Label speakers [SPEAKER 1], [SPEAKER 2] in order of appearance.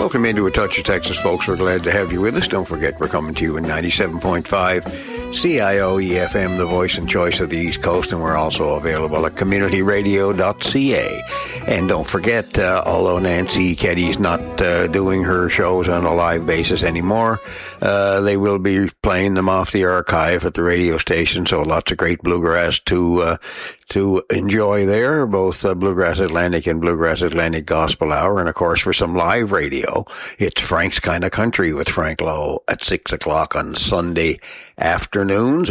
[SPEAKER 1] Welcome into A Touch of Texas, folks. We're glad to have you with us. Don't forget, we're coming to you in 97.5 CIO-EFM, the voice and choice of the East Coast, and we're also available at communityradio.ca. And don't forget, although Nancy Keddy's not doing her shows on a live basis anymore, they will be playing them off the archive at the radio station, so lots of great bluegrass to enjoy there, both Bluegrass Atlantic and Bluegrass Atlantic Gospel Hour. And of course, for some live radio, it's Frank's Kind of Country with Frank Lowe at 6 o'clock on Sunday afternoons.